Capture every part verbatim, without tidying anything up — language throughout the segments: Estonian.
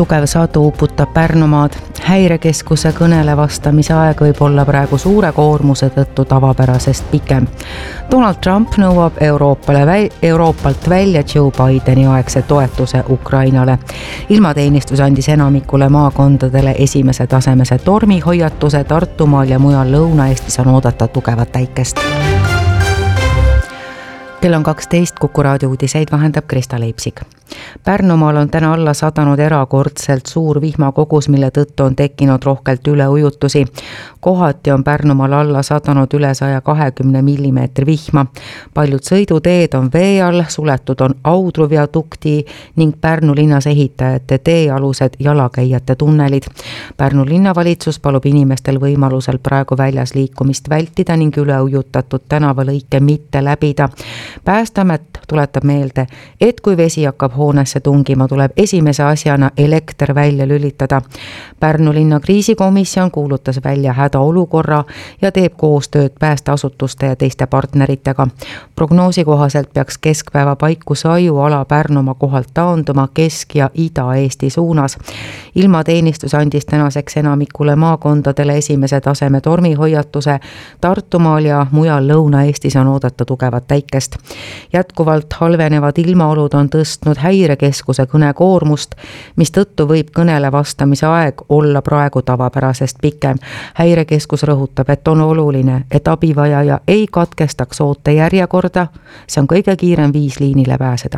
tugev sadu uputab Pärnumaad. Häirekeskuse kõnele vastamise aeg võib olla praegu suure koormuse tõttu tavapärasest pikem. Donald Trump nõuab Euroopale vä- Euroopalt välja Joe Bideni aegse toetuse Ukrainale. Ilmateenistus andis enamikule maakondadele esimese tasemese tormihoiatuse. Tartumaal ja mujal Lõuna-Eestis on oodata tugevat äikest. Kell on kaksteist, Kuku raadio uudiseid vahendab Krista Leipsik. Pärnumaal on täna alla sadanud erakordselt suur vihmakogus, mille tõttu on tekkinud rohkelt üleujutusi. Kohati on Pärnumaal alla sadanud üle saja kahekümne millimeetri vihma. Paljud sõiduteed on vee all, suletud on Audru viadukti ning Pärnu linnas ehitajate teealused jalakäijate tunnelid. Pärnu linnavalitsus palub inimestel võimalusel praegu väljas liikumist vältida ning üleujutatud tänavalõike mitte läbida. Päästeamet tuletab meelde, et kui vesi hakkab hoonesse tungima, tuleb esimese asjana elekter välja lülitada. Pärnu linna kriisikomisjon kuulutas välja hädaolukorra ja teeb koostööd päästeasutuste ja teiste partneritega. Prognoosi kohaselt peaks keskpäeva paiku Saiu ala Pärnumaa kohalt taanduma Kesk- ja Ida-Eesti suunas. Ilmateenistus andis tänaseks enamikule maakondadele esimese taseme tormihoiatuse. Tartumaal ja mujal Lõuna-Eestis on oodata tugevat äikest. Jätkuvalt halvenevad ilmaolud on tõstnud häirekeskuse kõnekoormust, mis tõttu võib kõnele vastamise aeg olla praegu tavapärasest pikem. Häirekeskus rõhutab, et on oluline, et abivajaja ei katkestaks ootejärjekorda. See on kõige kiirem viis liinile pääseda.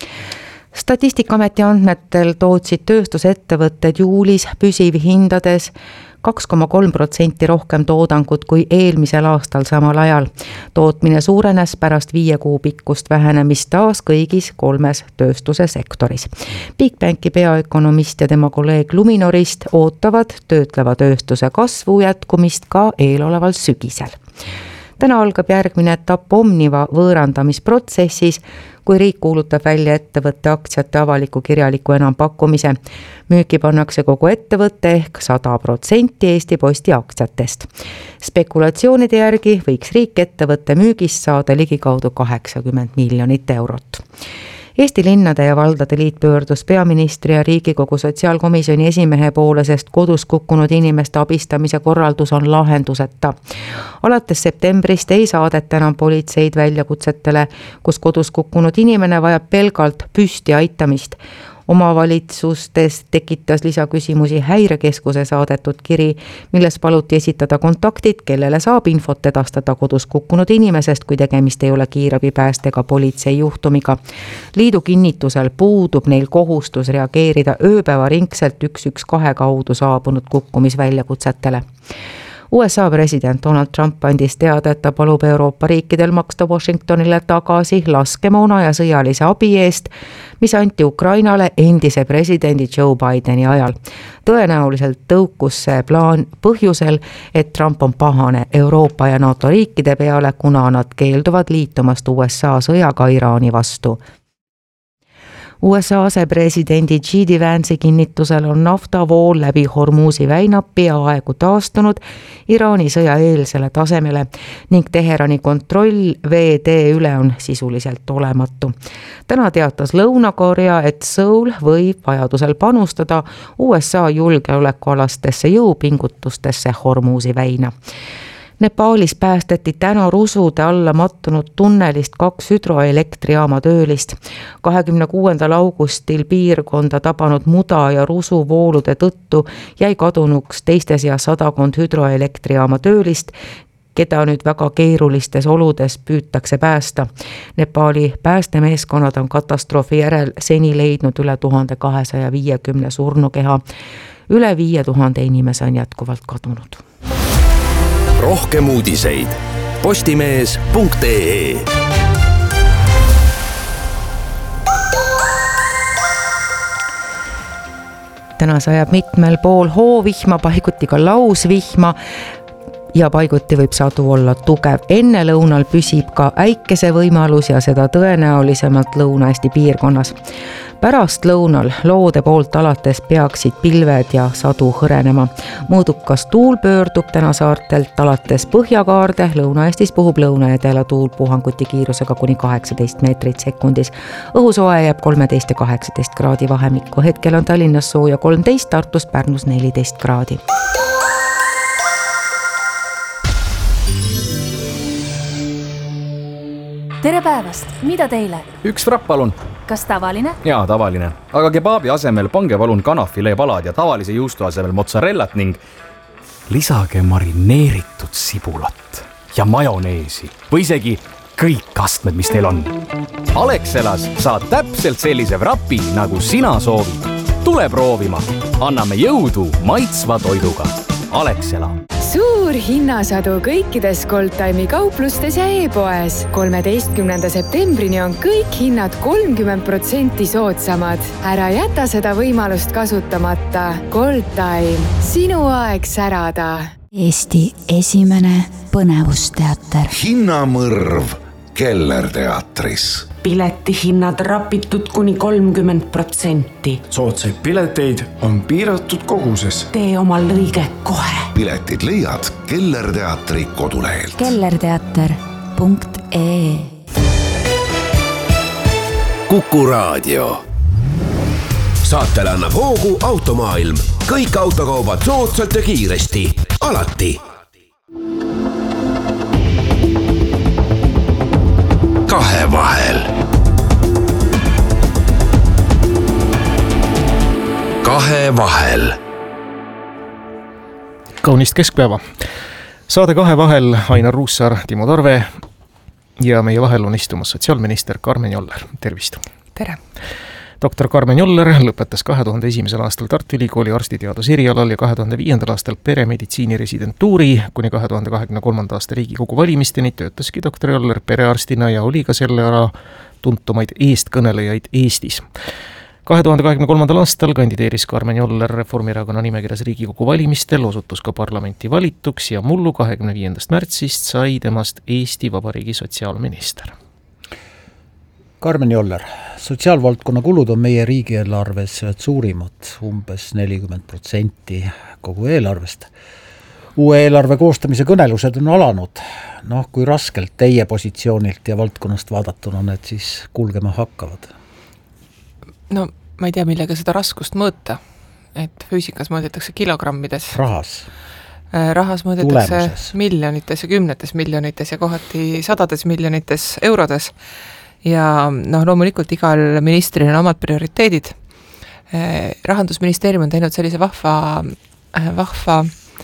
Statistikaameti andmetel tootsid tööstusettevõtted juulis püsivhindades kaks koma kolm protsenti rohkem toodangut kui eelmisel aastal samal ajal. Tootmine suurenes pärast viie kuu pikkust vähenemist taas kõigis kolmes tööstuse sektoris. Bigbanki peaökonomist ja tema kolleeg Luminorist ootavad töötleva tööstuse kasvu jätkumist ka eeloleval sügisel. Täna algab järgmine etapp Omniva võõrandamisprotsessis, kui riik kuulutab välja ettevõtte aktsiate avaliku kirjaliku enampakkumise. Müüki pannakse kogu ettevõtte ehk sada protsenti Eesti Posti aktsiatest. Spekulatsioonide järgi võiks riik ettevõtte müügist saada ligikaudu kaheksakümmend miljonit eurot. Eesti linnade ja valdade liit pöördus peaministri ja Riigikogu sotsiaalkomisjoni esimehe poole, sest kodus kukkunud inimeste abistamise korraldus on lahenduseta. Alates septembrist ei saadeta enam politseid väljakutsetele, kus kodus kukkunud inimene vajab pelgalt püsti aitamist. Omavalitsustes tekitas lisaküsimusi Häirekeskuse saadetud kiri, milles paluti esitada kontaktid, kellele saab infot edastada kodus kukkunud inimesest, kui tegemist ei ole kiirabipääste ega politsei juhtumiga. Liidu kinnitusel puudub neil kohustus reageerida ööpäevaringselt üks üks kaks kaudu saabunud kukkumisväljakutsetele. U S A president Donald Trump andis teada, et ta palub Euroopa riikidel maksta Washingtonile tagasi laskemoona ja sõjalise abi eest, mis anti Ukrainale endise presidendi Joe Bideni ajal. Tõenäoliselt tõukus see plaan põhjusel, et Trump on pahane Euroopa ja NATO riikide peale, kuna nad keelduvad liitumast U S A sõjaga Iraani vastu. U S A asepresidendi J D Vance'i kinnitusel on naftavool läbi Hormuzi väina peaaegu taastunud Iraani sõja eelsele tasemele ning Teherani kontroll veetee üle on sisuliselt olematu. Täna teatas Lõuna-Korea, et Seoul võib vajadusel panustada U S A julgeolekualastesse jõupingutustesse Hormuzi väina. Nepaalis päästeti täna rusude alla mattunud tunnelist kaks hüdroelektrijaama töölist. kahekümne kuuendal augustil piirkonda tabanud muda ja rusuvoolude tõttu jäi kadunuks teiste seas sadakond hüdroelektrijaama töölist, keda nüüd väga keerulistes oludes püütakse päästa. Nepaali päästemeeskonnad on katastroofi järel seni leidnud üle tuhande kahesaja viiekümne surnukeha. Üle viie tuhande inimese on jätkuvalt kadunud. Rohkem uudiseid postimees punkt ee. Täna sajab mitmel pool hoovihma, paiguti ka lausvihma. ja paiguti võib sadu olla tugev. Enne lõunal püsib ka äikese võimalus ja seda tõenäolisemalt Lõuna-Eesti piirkonnas. Pärast lõunal loode poolt alates peaksid pilved ja sadu hõrenema. Mõõdukas tuul pöördub täna saartelt alates põhjakaarde. Lõuna-Eestis puhub lõuna-edela tuul puhanguti kiirusega kuni kaheksateist meetrit sekundis. Õhusoe jääb kolmteist ja kaheksateist kraadi vahemikku. Hetkel on Tallinnas sooja kolmteist, Tartus, Pärnus neliteist kraadi. Tere päevast, mida teile? Üks frapp palun. Kas tavaline? Jaa, tavaline. Aga kebaabi asemel pange palun kanafilee palad ja tavalise juustu asemel mozzarellat ning lisage marineeritud sibulat ja majoneesi või isegi kõik astmed, mis teil on. Alexelas saad täpselt sellise vrapi, nagu sina soovid. Tule proovima. Anname jõudu maitsva toiduga. Alexela. Suur hinnasadu kõikides Goldtime'i kauplustes ja e-poes. kolmeteistkümnenda septembrini on kõik hinnad kolmkümmend protsenti soodsamad. Ära jäta seda võimalust kasutamata. Goldtime. Sinu aeg särada. Eesti esimene põnevusteater. Hinnamõrv Kellerteatris. Piletihinnad rapitud kuni kolmkümmend protsenti. Soodsaid pileteid on piiratud koguses. Tee oma lõige kohe. Piletid leiad Kellerteatri kodulehelt. kellerteater punkt ee. Kuku Raadio. Saatele annab hoogu Automaailm. Kõik autokaubad soodsalt ja kiiresti. Alati. Kahe vahel. Kahe vahel. Kaunist keskpäeva. Saade Kahe vahel Ainar Ruussaar, Timo Tarve ja meie vahel on istumas sotsiaalminister Karmen Joller. Tervist. Tere. Doktor Karmen Joller lõpetas kahe tuhande esimesel aastal Tartu Ülikooli arstiteaduse erialal ja kahe tuhande viiendal aastal peremeditsiini residentuuri. Kuni kahe tuhande kahekümne kolmanda aasta Riigikogu valimisteni töötaski doktor Joller perearstina ja oli ka selle ära tuntumaid eestkõnelejaid Eestis. kahe tuhande kahekümne kolmandal aastal kandideeris Karmen Joller Reformierakonna nimekirjas Riigikogu valimistel, osutus ka parlamenti valituks ja mullu kahekümne viiendast märtsist sai temast Eesti Vabariigi sotsiaalminister. Karmen Joller, sotsiaalvaldkonna kulud on meie riigieelarves suurimad, umbes nelikümmend protsenti kogu eelarvest. Uue eelarve koostamise kõnelused on alanud. Noh, kui raskelt teie positsioonilt ja valdkonnast vaadatuna need siis kulgema hakkavad? No, ma ei tea, millega seda raskust mõõta. Et füüsikas mõõdetakse kilogrammides. Rahas? Rahas mõõdetakse tulemuses. Miljonites ja kümnetes miljonites ja kohati sadades miljonites eurodes. Ja noh, loomulikult igal ministril on omad prioriteedid. Rahandusministeerium on teinud sellise vahva, vahva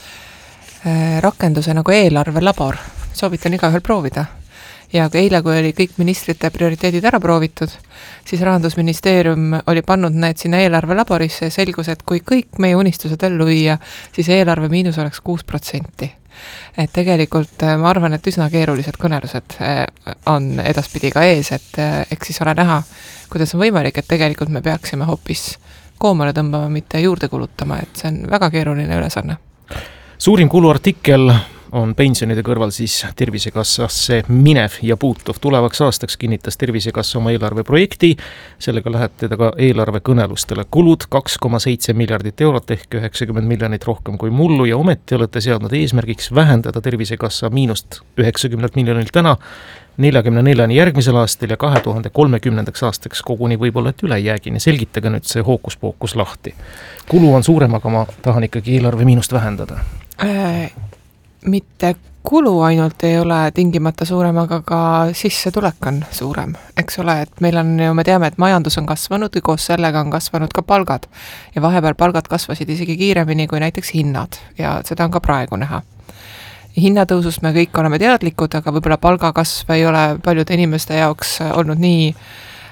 rakenduse nagu eelarvelabor. Soovitan igaühel proovida. Ja kui eile, kui oli kõik ministrite prioriteedid ära proovitud, siis Rahandusministeerium oli pannud need sinna eelarvelaborisse ja selgus, et kui kõik meie unistused ellu viia, siis eelarve miinus oleks kuus protsenti. Et tegelikult ma arvan, et üsna keerulised kõnelused on edaspidi ka ees, et eks siis ole näha, kuidas on võimalik, et tegelikult me peaksime hoopis koomale tõmbama, mitte juurde kulutama, et see on väga keeruline ülesanne. Suurim kuluartikkel on pensionide kõrval siis Tervisekassasse minev ja puutuv. Tulevaks aastaks kinnitas Tervisekassa oma eelarveprojekti. Sellega lähete ta ka eelarvekõnelustele. Kulud kaks koma seitse miljardit eurot ehk üheksakümmend miljonit rohkem kui mullu ja ometi olete seadnud eesmärgiks vähendada Tervisekassa miinust üheksakümmend miljonil täna neljakümne neljani järgmisel aastal ja kahe tuhande kolmekümnendaks aastaks koguni võib-olla et ülejäägini. Selgitage nüüd see hookus-pookus lahti. Kulu on suurem, aga ma tahan ikkagi eelarve miinust vähendada. Äh... Mitte kulu ainult ei ole tingimata suurem, aga ka sissetulek on suurem. Eks ole, et meil on ju, me teame, et majandus on kasvanud ja koos sellega on kasvanud ka palgad. Ja vahepeal palgad kasvasid isegi kiiremini kui näiteks hinnad ja seda on ka praegu näha. Hinnatõusust me kõik oleme teadlikud, aga võib-olla palgakasv ei ole paljude inimeste jaoks olnud nii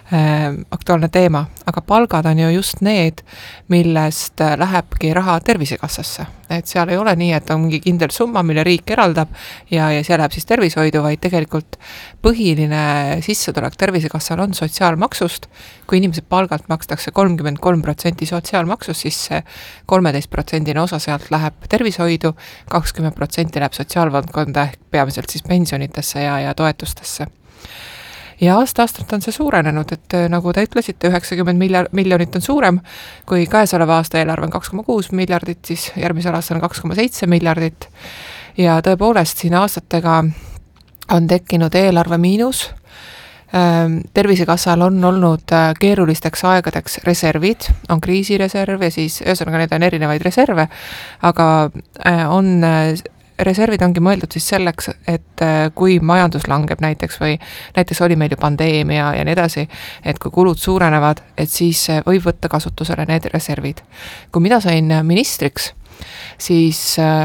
aktuaalne teema, aga palgad on ju just need, millest lähebki raha Tervisekassasse. Et seal ei ole nii, et on mingi kindel summa, mille riik eraldab ja, ja see läheb siis tervishoidu, vaid tegelikult põhiline sissetulek Tervisekassal on sotsiaalmaksust. Kui inimese palgalt makstakse kolmkümmend kolm protsenti sotsiaalmaksust, siis see kolmteist protsendine osa sealt läheb tervishoidu, kakskümmend protsenti läheb sotsiaalvaldkonda ehk peamiselt siis pensionitesse ja, ja toetustesse. Ja aasta-aastalt on see suurenenud, et nagu te ütlesite, üheksakümmend miljonit on suurem, kui käesoleva aasta eelarve on kaks koma kuus miljardit, siis järgmisel aastal on kaks koma seitse miljardit. Ja tõepoolest siin aastatega on tekkinud eelarve miinus. Tervisekassal on olnud keerulisteks aegadeks reservid, on kriisireserv ja siis ühesõnaga need on erinevaid reserve, aga on reservid ongi mõeldud siis selleks, et kui majandus langeb näiteks või näiteks oli meil ju pandeemia ja nii edasi, et kui kulud suurenevad, et siis võib võtta kasutusele need reservid. Kui mina sain ministriks, siis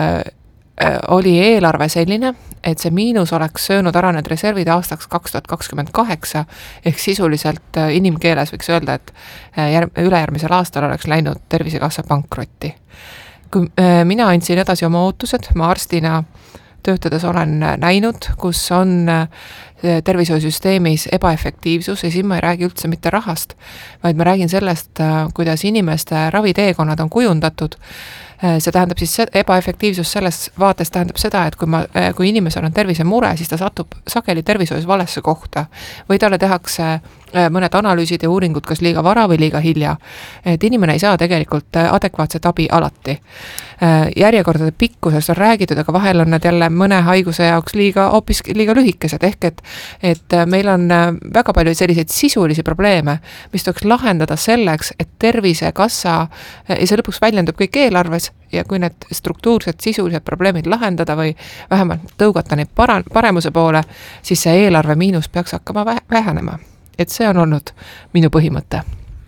oli eelarve selline, et see miinus oleks söönud ära need reservid aastaks kaks tuhat kakskümmend kaheksa, ehk sisuliselt inimkeeles võiks öelda, et ülejärgmisel aastal oleks läinud Tervisekassa pankrotti. Kui mina andsin edasi oma ootused, ma arstina töötades olen näinud, kus on tervishoiusüsteemis ebaefektiivsus ja siin ma ei räägi üldse mitte rahast, vaid ma räägin sellest, kuidas inimeste raviteekonnad on kujundatud. See tähendab siis ebaefektiivsus selles vaates tähendab seda, et kui, ma, kui inimesel on tervisemure, siis ta satub sageli tervishoius valesse kohta või talle tehakse mõned analüüsid ja uuringud kas liiga vara või liiga hilja. Et inimene ei saa tegelikult adekvaatset abi alati. Järjekordade pikkusest on räägitud, aga vahel on nad jälle mõne haiguse jaoks liiga, hoopis liiga lühikesed, ehk et, et meil on väga palju selliseid sisulisi probleeme, mis tuleks lahendada selleks, et Tervisekassa, ja see lõpuks väljendub kõik eelarves, ja kui need struktuursed sisulised probleemid lahendada või vähemalt tõugata neid para, paremuse poole, siis see eelarve miinus peaks hakkama vähenema. Et see on olnud minu põhimõte.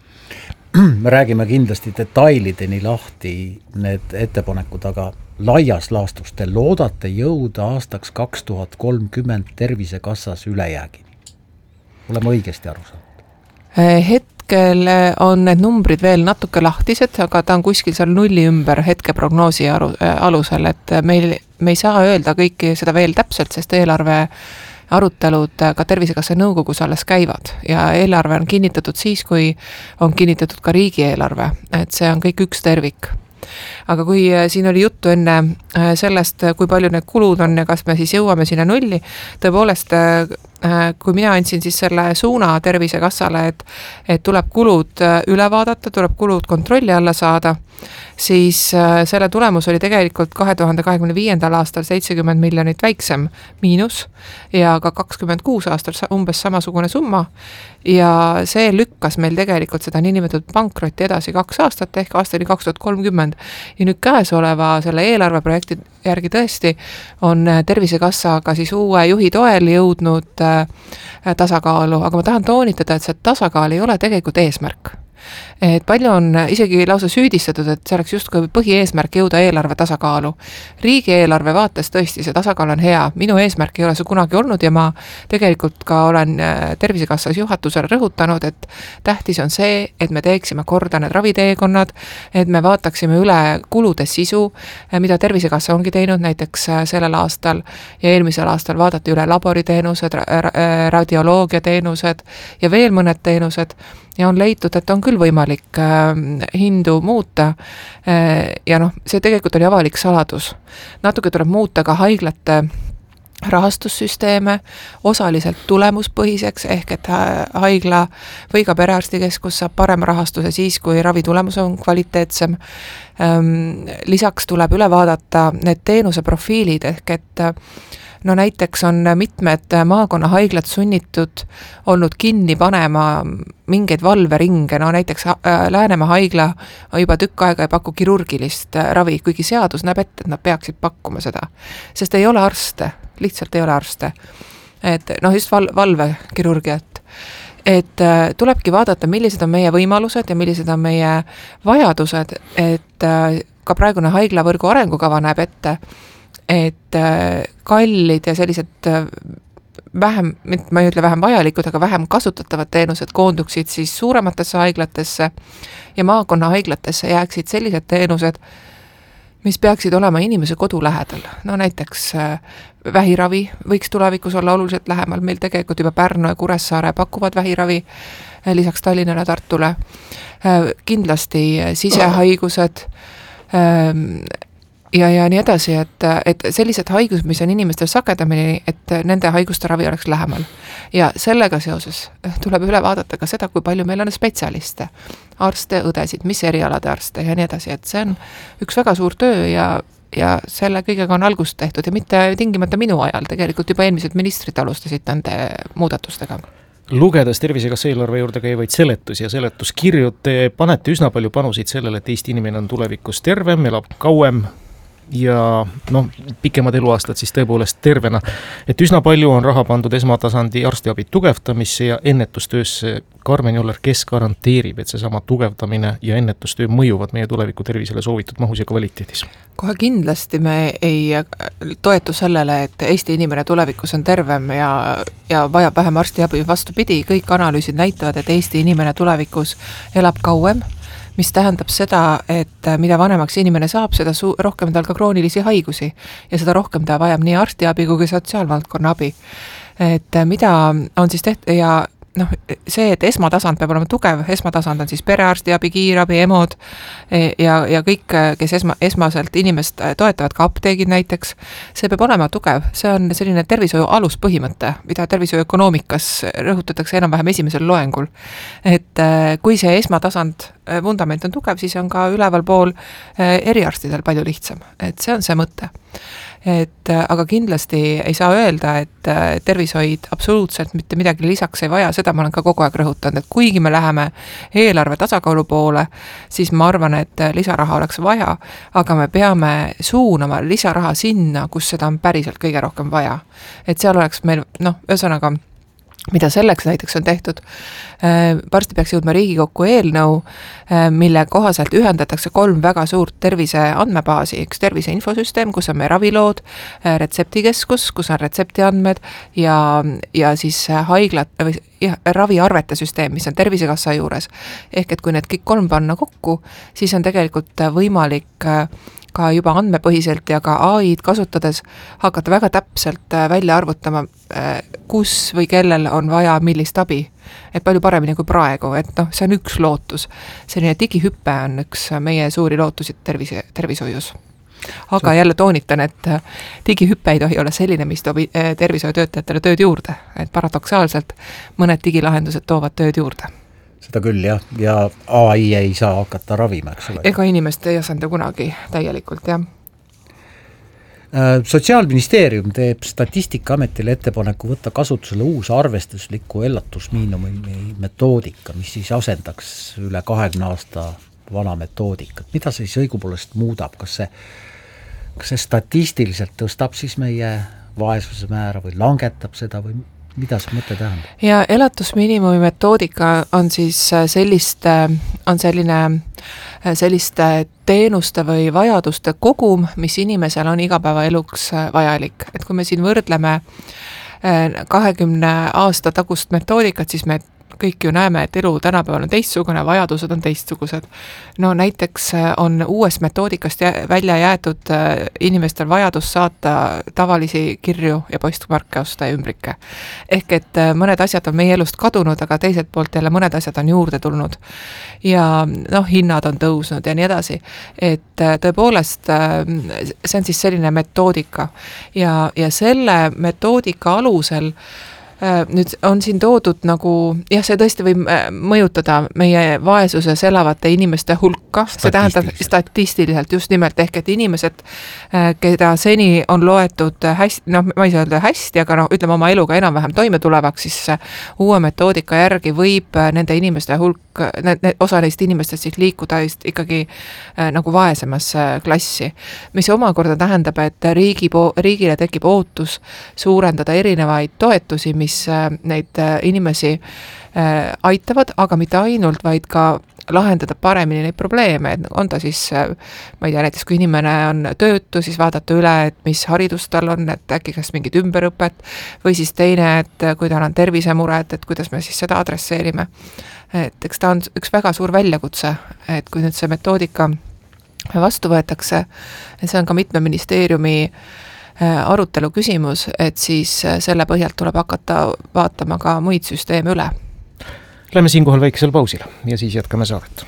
Me räägime kindlasti detailideni lahti need ettepanekud, aga laias laastus te loodate jõuda aastaks kaks tuhat kolmkümmend Tervisekassas ülejäägini. Oleme õigesti aru saanud? Hetkel on need numbrid veel natuke lahtised, aga ta on kuskil seal nulli ümber hetke prognoosi alusel, et meil, me ei saa öelda kõiki seda veel täpselt, sest eelarve arutelud ka Tervisekassa nõukogus alles käivad ja eelarve on kinnitatud siis, kui on kinnitatud ka riigieelarve, et see on kõik üks tervik. Aga kui siin oli juttu enne sellest, kui palju need kulud on ja kas me siis jõuame sinna nulli, tõepoolest, kui mina andsin siis selle suuna Tervisekassale, et, et tuleb kulud üle vaadata, tuleb kulud kontrolli alla saada, siis selle tulemus oli tegelikult kahe tuhande kahekümne viiendal aastal seitsekümmend miljonit väiksem miinus ja ka kakskümmend kuus aastal umbes samasugune summa ja see lükkas meil tegelikult seda niinimetatud pankrotti edasi kaks aastat ehk aastani kaks tuhat kolmkümmend ja nüüd käesoleva selle eelarveprojekti järgi tõesti on Tervisekassa ka siis uue juhi toel jõudnud tasakaalu, aga ma tahan toonitada, et see tasakaal ei ole tegelikult eesmärk. Et palju on isegi lausa süüdistatud, et see oleks just kui põhieesmärk jõuda eelarve tasakaalu. Riigi eelarve vaates tõesti see tasakaal on hea. Minu eesmärk ei ole see kunagi olnud ja ma tegelikult ka olen Tervisekassas juhatusele rõhutanud, et tähtis on see, et me teeksime korda need raviteekonnad, et me vaataksime üle kulude sisu, mida Tervisekassa ongi teinud näiteks sellel aastal ja eelmisel aastal vaadati üle laboriteenused, radioloogiateenused ja veel mõned teenused ja on leitud, et on küll võimalik hindu muuta ja noh, see tegelikult oli avalik saladus. Natuke tuleb muuta ka haiglate rahastussüsteeme osaliselt tulemuspõhiseks ehk et haigla või ka perearstikeskus saab parema rahastuse siis, kui ravi tulemus on kvaliteetsem. Lisaks tuleb üle vaadata need teenuse profiilid ehk et no näiteks on mitmed maakonna haiglad sunnitud olnud kinni panema mingeid valveringe, no näiteks Läänemaa haigla juba tükk aega ei paku kirurgilist ravi, kuigi seadus näeb ette, et nad peaksid pakkuma seda, sest ei ole arste, lihtsalt ei ole arste. Et noh, just val- valvekirurgiat. Et tulebki vaadata, millised on meie võimalused ja millised on meie vajadused, et ka praegune haiglavõrgu arengukava näeb ette, et kallid ja sellised vähem, ma ei ütle vähem vajalikud, aga vähem kasutatavad teenused koonduksid siis suurematesse haiglatesse ja maakonna haiglatesse jääksid sellised teenused, mis peaksid olema inimese kodu lähedal. No näiteks vähiravi võiks tulevikus olla oluliselt lähemal, meil tegelikult juba Pärnu ja Kuressaare pakuvad vähiravi lisaks Tallinnale, Tartule. Kindlasti sisehaigused ja, ja nii edasi, et, et sellised haigused, mis on inimestel sagedamini, et nende haiguste ravi oleks lähemal. Ja sellega seoses tuleb üle vaadata ka seda, kui palju meil on spetsialiste, arste, õdesid, mis erialade arste ja nii edasi, et see on üks väga suur töö ja ja selle kõigega on algust tehtud ja mitte tingimata minu ajal, tegelikult juba eelmised ministrid alustasid nende muudatustega. Lugedes Tervisekassa eelarve juurde käivaid seletusi ja seletuskirju, te panete üsna palju panusid sellele, et Eesti inimene on tulevikus tervem, elab kauem ja noh, pikemad eluaastad siis tõepoolest tervena. Et üsna palju on raha pandud esmatasandi arstiabi tugevdamisse ja ennetustöösse. Karmen Joller, kes garanteerib, et seesama tugevdamine ja ennetustöö mõjuvad meie tuleviku tervisele soovitud mahus ja kvaliteedis? Kohe kindlasti me ei toetu sellele, et Eesti inimene tulevikus on tervem ja, ja vajab vähem arstiabi, vastupidi, kõik analüüsid näitavad, et Eesti inimene tulevikus elab kauem, mis tähendab seda, et mida vanemaks inimene saab, seda su- rohkem tal ka kroonilisi haigusi ja seda rohkem ta vajab nii arstiabi kui ka sotsiaalvaldkonna abi. Et mida on siis tehtud ja noh, see, et esmatasand peab olema tugev, esmatasand on siis perearstiabi, kiirabi, emod ja, ja kõik, kes esma, esmaselt inimest toetavad, ka apteegid näiteks, see peab olema tugev, see on selline tervishoiu aluspõhimõte, mida tervishoiu ökonoomikas rõhutatakse enam-vähem esimesel loengul. Et kui see esmatasand vundament on tugev, siis on ka üleval pool eriarstidel palju lihtsam, et see on see mõte. Et, aga kindlasti ei saa öelda, et tervishoid absoluutselt mitte midagi lisaks ei vaja, seda ma olen ka kogu aeg rõhutanud, et kuigi me läheme eelarve tasakaalu poole, siis ma arvan, et lisaraha oleks vaja, aga me peame suunama lisaraha sinna, kus seda on päriselt kõige rohkem vaja. Et seal oleks meil, noh, ühesõnaga, mida selleks näiteks on tehtud. Varsti peaks jõudma Riigikokku eelnõu, mille kohaselt ühendatakse kolm väga suurt tervise andmebaasi, üks tervise infosüsteem, kus on meie ravilood, retseptikeskus, kus on retseptiandmed ja, ja siis haiglat, või ja, raviarvete süsteem, mis on Tervisekassa juures. Ehk et kui need kõik kolm panna kokku, siis on tegelikult võimalik ka juba andmepõhiselt ja ka A I-d kasutades hakata väga täpselt välja arvutama, kus või kellel on vaja millist abi. Et palju paremini kui praegu, et noh, see on üks lootus. Selline digihüppe on üks meie suuri lootusid tervise, tervishoius. Aga jälle toonitan, et digihüppe ei tohi olla selline, mis toob tervishoiutöötajatele tööd juurde. Et paradoksaalselt mõned digilahendused toovad tööd juurde. Seda küll jah, ja A I ei saa hakata ravima, eks ole. Ega inimest ei asenda kunagi täielikult, jah. Sotsiaalministeerium teeb Statistikaametile ettepaneku võtta kasutusele uus arvestusliku elatusmiinimumi metoodika, mis siis asendaks üle kahekümne aasta vana metoodikat. Mida see siis õigupoolest muudab? Kas see, kas see statistiliselt tõstab siis meie vaesuse määra või langetab seda või mida see mõte tähendab? Ja elatusmiinimumi metoodika on siis selliste, on selline selliste teenuste või vajaduste kogum, mis inimesel on igapäevaeluks vajalik. Et kui me siin võrdleme kahekümne aasta tagust metoodikat, siis me kõik ju näeme, et elu tänapäeval on teistsugune, vajadused on teistsugused. No näiteks on uuest metoodikast välja jäetud inimestel vajadus saata tavalisi kirju ja postmarke osta ja ümbrikke. Ehk et mõned asjad on meie elust kadunud, aga teiselt poolt jälle mõned asjad on juurde tulnud. Ja noh, hinnad on tõusnud ja nii edasi. Et tõepoolest see on siis selline metoodika ja, ja selle metoodika alusel nüüd on siin toodud nagu, jah, see tõesti võib mõjutada meie vaesuses elavate inimeste hulka, see tähendab statistiliselt just nimelt, ehk et inimesed, keda seni on loetud hästi, noh, ma ei saa öelda hästi, aga noh, ütleme oma eluga enam-vähem toime tulevaks, siis uue metoodika järgi võib nende inimeste hulk, osa neist inimestest siis liikuda just ikkagi nagu vaesemasse klassi, mis omakorda tähendab, et riigi po- riigile tekib ootus suurendada erinevaid toetusi, mis mis neid inimesi aitavad, aga mitte ainult, vaid ka lahendada paremini neid probleeme, et on ta siis, ma ei tea, näiteks kui inimene on töötu, siis vaadata üle, et mis haridus tal on, et äkki kas mingit ümberõpet, või siis teine, et kui tal on tervisemured, et kuidas me siis seda adresseerime. Et eks ta on üks väga suur väljakutse, et kui nüüd see metoodika vastu võetakse, et see on ka mitme ministeeriumi arutelu küsimus, et siis selle põhjalt tuleb hakata vaatama ka muid süsteeme üle. Lähme siinkohal väikesel pausile ja siis jätkame saadet.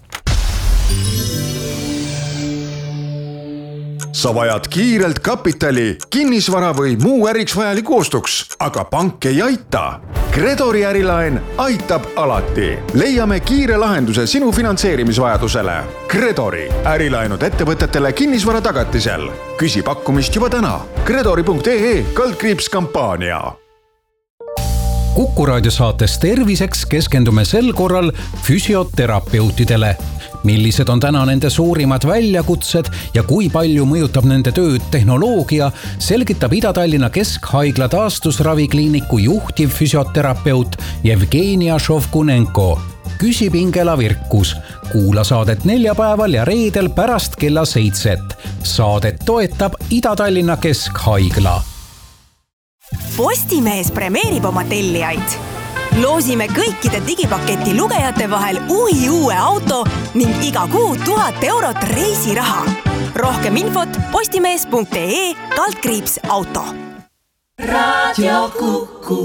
Sa vajad kiirelt kapitali, kinnisvara või muu äriks vajaliku ostuks, aga pank ei aita. Gredori ärilaen aitab alati. Leiame kiire lahenduse sinu finantseerimisvajadusele. Gredori ärilaenud ettevõtetele kinnisvara tagatisel. Küsi pakkumist juba täna. Gredori punkt ee kaldkriips kampaania. Kuku raadio saates Terviseks keskendume sel korral füsioterapeutidele. Millised on täna nende suurimad väljakutsed ja kui palju mõjutab nende tööd tehnoloogia, selgitab Ida-Tallinna Keskhaigla taastusravikliiniku juhtiv füsioterapeut Jevgenia Šovkunenko. Küsib Ingela Virkus. Kuula saadet neljapäeval ja reedel pärast kella seitset. Saadet toetab Ida-Tallinna Keskhaigla. Postimees premeerib oma tellijaid. Loosime kõikide digipaketi lugejate vahel uhi uue auto ning iga kuu tuhat eurot reisiraha. Rohkem infot postimees punkt ee kaldkriips auto. Radio Kuku.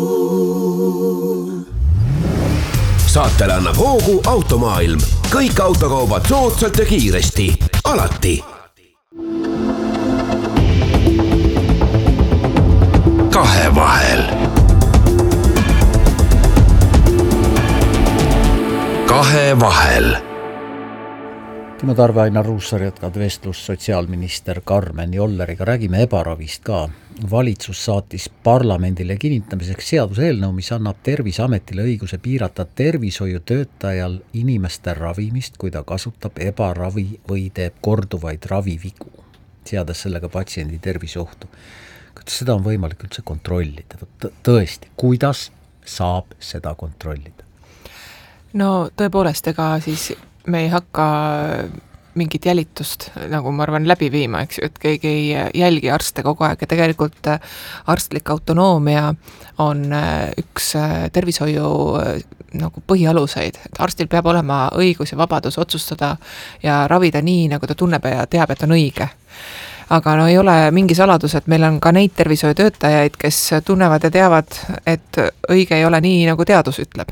Saatele annab hoogu Automaailm. Kõik autokaubad soodsalt ja kiiresti. Alati. Kahe vahel. Kahe vahel. Timo Tarve, Ainar Ruussaar jätkad vestlust sotsiaalminister Karmen Jolleriga. Räägime ebaravist ka. Valitsus saatis parlamendile kinnitamiseks seaduseelnõu, mis annab Terviseametile õiguse piirata tervishoiutöötajal inimeste ravimist, kui ta kasutab ebaravi või teeb korduvaid ravivigu, seades sellega patsiendi terviseohtu. Kuidas seda on võimalik üldse kontrollida? Tõesti, kuidas saab seda kontrollida? No tõepoolest, ega siis me ei hakka mingit jälitust, nagu ma arvan, läbi viima, eks ju, et keegi ei jälgi arste kogu aeg ja tegelikult arstlik autonoomia on üks tervishoiu nagu põhialuseid, et arstil peab olema õigus ja vabadus otsustada ja ravida nii, nagu ta tunneb ja teab, et on õige. Aga no ei ole mingi saladus, et meil on ka neid tervishoiutöötajaid, kes tunnevad ja teavad, et õige ei ole nii, nagu teadus ütleb.